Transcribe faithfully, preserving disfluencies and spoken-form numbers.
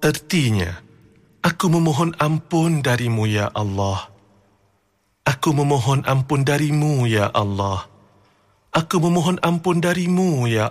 Ertinya, aku memohon ampun darimu, ya Allah. Aku memohon ampun darimu, ya Allah. Aku memohon ampun darimu, ya